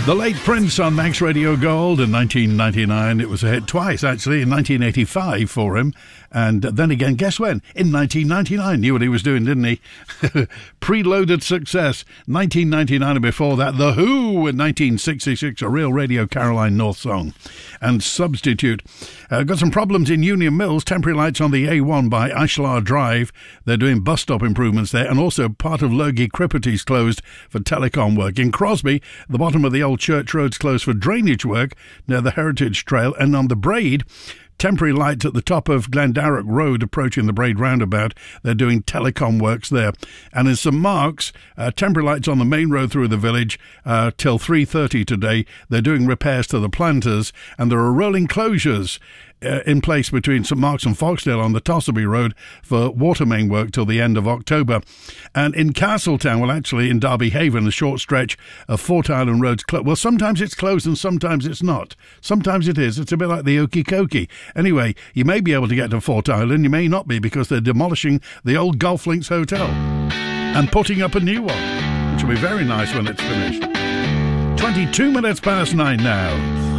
The late Prince on Manx Radio Gold in 1999. It was a hit twice, actually, in 1985 for him. And then again, guess when? In 1999. Knew what he was doing, didn't he? Preloaded success. 1999, and before that, The Who in 1966, a real Radio Caroline North song. And Substitute. Got some problems in Union Mills. Temporary lights on the A1 by Ashlar Drive. They're doing bus stop improvements there. And also part of Logie Crippity closed for telecom work. In Crosby, the bottom of the old church road's closed for drainage work near the Heritage Trail. And on the Braid, temporary lights at the top of Glendarroch Road approaching the Braid roundabout. They're doing telecom works there. And in St Mark's, temporary lights on the main road through the village till 3:30 today. They're doing repairs to the planters, and there are rolling closures in place between St Mark's and Foxdale on the Tosselby Road for water main work till the end of October. And in Castletown, well, actually in Derby Haven, a short stretch of Fort Island Road's closed. Well, sometimes it's closed and sometimes it's not. Sometimes it is. It's a bit like the Okey-Cokey. Anyway, you may be able to get to Fort Island, you may not be, because they're demolishing the old Golf Links Hotel and putting up a new one, which will be very nice when it's finished. 22 minutes past 9 now.